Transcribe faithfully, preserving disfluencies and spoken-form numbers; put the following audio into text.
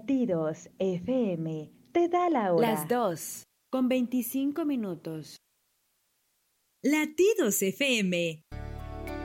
Latidos F M te da la hora. Las dos, con veinticinco minutos. Latidos F M